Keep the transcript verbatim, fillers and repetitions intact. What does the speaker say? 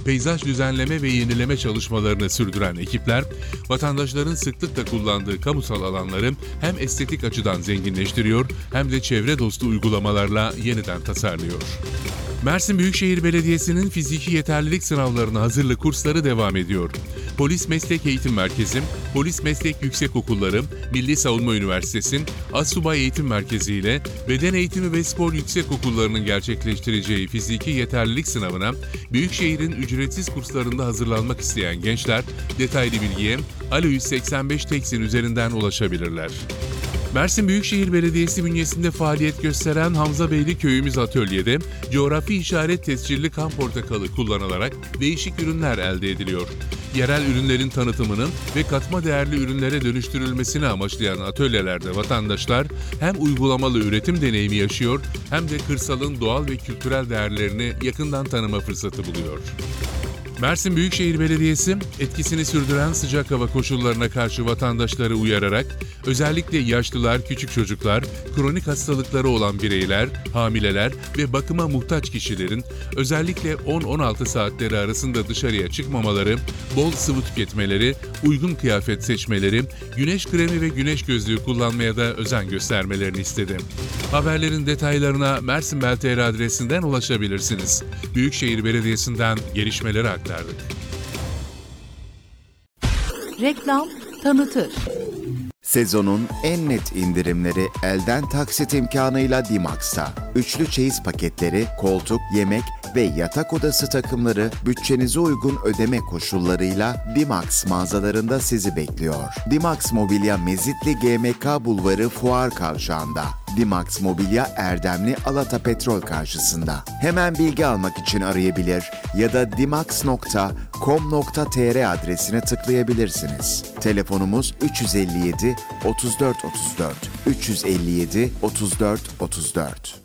peyzaj düzenleme ve yenileme çalışmalarını sürdüren ekipler, vatandaşların sıklıkla kullandığı kamusal alanları hem estetik açıdan zenginleştiriyor hem de çevre dostu uygulamalarla yeniden tasarlıyor. Mersin Büyükşehir Belediyesi'nin fiziki yeterlilik sınavlarına hazırlık kursları devam ediyor. Polis Meslek Eğitim Merkezi, Polis Meslek Yüksekokulları, Milli Savunma Üniversitesi, Astsubay Eğitim Merkezi ile Beden Eğitimi ve Spor Yüksekokullarının gerçekleştireceği fiziki yeterlilik sınavına Büyükşehir'in ücretsiz kurslarında hazırlanmak isteyen gençler detaylı bilgiye Alo yüz seksen beş Teksin üzerinden ulaşabilirler. Mersin Büyükşehir Belediyesi bünyesinde faaliyet gösteren Hamza Beyli Köyümüz Atölye'de coğrafi işaret tescilli kan portakalı kullanılarak değişik ürünler elde ediliyor. Yerel ürünlerin tanıtımının ve katma değerli ürünlere dönüştürülmesini amaçlayan atölyelerde vatandaşlar hem uygulamalı üretim deneyimi yaşıyor hem de kırsalın doğal ve kültürel değerlerini yakından tanıma fırsatı buluyor. Mersin Büyükşehir Belediyesi, etkisini sürdüren sıcak hava koşullarına karşı vatandaşları uyararak, özellikle yaşlılar, küçük çocuklar, kronik hastalıkları olan bireyler, hamileler ve bakıma muhtaç kişilerin özellikle on on altı saatleri arasında dışarıya çıkmamaları, bol sıvı tüketmeleri, uygun kıyafet seçmeleri, güneş kremi ve güneş gözlüğü kullanmaya da özen göstermelerini istedi. Haberlerin detaylarına Mersin Bel T R adresinden ulaşabilirsiniz. Büyükşehir Belediyesi'nden gelişmeleri aktardık. Reklam tanıtır. Sezonun en net indirimleri elden taksit imkanıyla Dimax'ta. Üçlü çeyiz paketleri, koltuk, yemek ve yatak odası takımları bütçenize uygun ödeme koşullarıyla Dimax mağazalarında sizi bekliyor. Dimax Mobilya Mezitli G M K Bulvarı Fuar Kavşağı'nda. Dimax Mobilya Erdemli Alata Petrol karşısında. Hemen bilgi almak için arayabilir ya da dimax nokta com nokta tr adresine tıklayabilirsiniz. Telefonumuz üç yüz elli yedi otuz dört otuz dört üç yüz elli yedi otuz dört otuz dört.